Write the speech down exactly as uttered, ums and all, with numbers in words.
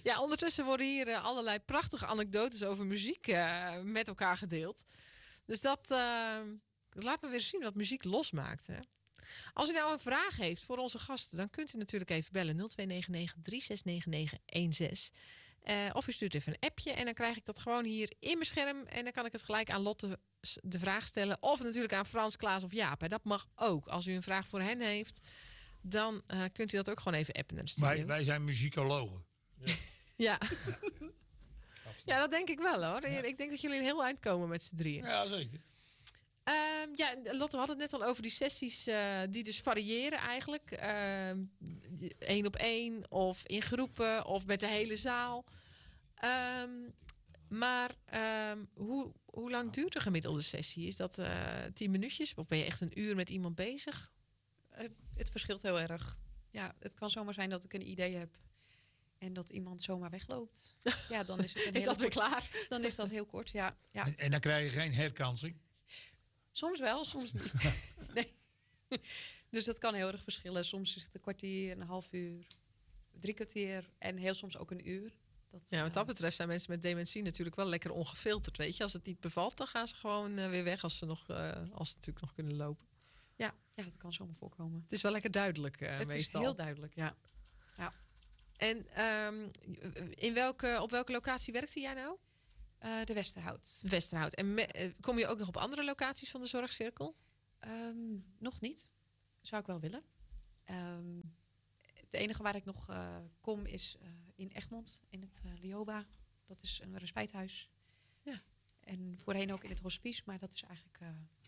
Ja, ondertussen worden hier uh, allerlei prachtige anekdotes over muziek uh, met elkaar gedeeld. Dus dat, uh, dat laat me weer zien wat muziek losmaakt. Hè? Als u nou een vraag heeft voor onze gasten, dan kunt u natuurlijk even bellen nul twee negen negen drie zes negen negen een zes. Uh, of u stuurt even een appje en dan krijg ik dat gewoon hier in mijn scherm. En dan kan ik het gelijk aan Lotte de vraag stellen. Of natuurlijk aan Frans, Klaas of Jaap. Hè? Dat mag ook. Als u een vraag voor hen heeft, dan uh, kunt u dat ook gewoon even appen naar de studio. Wij, wij zijn muzikologen. Ja. ja. Ja, dat denk ik wel hoor. Ja. Ik denk dat jullie een heel eind komen met z'n drieën. Ja, zeker. Uh, ja, Lotte, we hadden het net al over die sessies uh, die dus variëren eigenlijk. Eén uh, op één of in groepen of met de hele zaal. Um, maar um, hoe, hoe lang duurt een gemiddelde sessie? Is dat uh, tien minuutjes of ben je echt een uur met iemand bezig? Uh, het verschilt heel erg. Ja, het kan zomaar zijn dat ik een idee heb en dat iemand zomaar wegloopt. Ja, dan is het een is dat weer kort, klaar? Dan is dat heel kort, ja. ja. En, en dan krijg je geen herkansing? Soms wel, soms niet. Nee. Dus dat kan heel erg verschillen. Soms is het een kwartier, een half uur, drie kwartier en heel soms ook een uur. Dat, ja, wat dat betreft zijn mensen met dementie natuurlijk wel lekker ongefilterd. Weet je, als het niet bevalt, dan gaan ze gewoon uh, weer weg als ze nog, uh, als ze natuurlijk nog kunnen lopen. Ja, ja, dat kan zomaar voorkomen. Het is wel lekker duidelijk uh, het meestal. Het is heel duidelijk, ja. ja. En um, in welke, op welke locatie werkte jij nou? Uh, de Westerhout. De Westerhout. En me, uh, kom je ook nog op andere locaties van de zorgcirkel? Um, nog niet. Zou ik wel willen. Um, het enige waar ik nog uh, kom is uh, in Egmond, in het uh, Lioba. Dat is een respijthuis. Ja. En voorheen ook in het hospice, maar dat is eigenlijk uh,